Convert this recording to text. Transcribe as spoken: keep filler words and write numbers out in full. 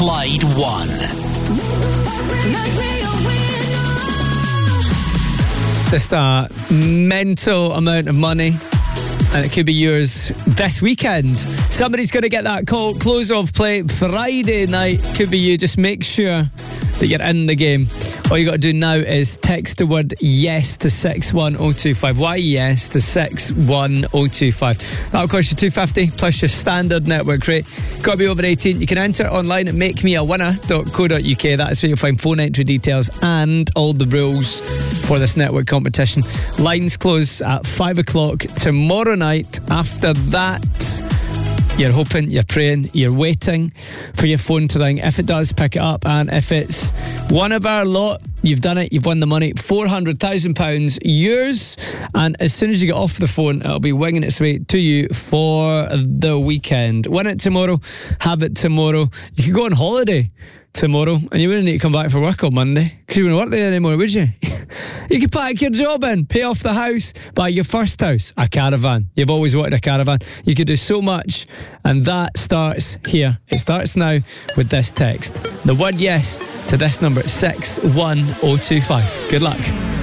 Clyde One. Just a mental amount of money, and it could be yours this weekend. Somebody's going to get that call, close off play Friday night. Could be you. Just make sure that you're in the game. All you got to do now is text the word yes to six one oh two five. Why yes to six one oh two five. That'll cost you two fifty plus your standard network rate. Got to be over eighteen. You can enter online at make me a winner dot co dot uk. That's where you'll find phone entry details and all the rules for this network competition. Lines close at five o'clock tomorrow night. After that, you're hoping, you're praying, you're waiting for your phone to ring. If it does, pick it up. And if it's one of our lot, you've done it, you've won the money. four hundred thousand pounds yours. And as soon as you get off the phone, it'll be winging its way to you for the weekend. Win it tomorrow, have it tomorrow. You can go on holiday tomorrow and you wouldn't need to come back for work on Monday because you wouldn't work there anymore, would you? You could pack your job in, pay off the house, buy your first house, a caravan. You've always wanted a caravan. You could do so much, and that starts here. It starts now with this text. The word yes to this number, six one oh two five. Good luck.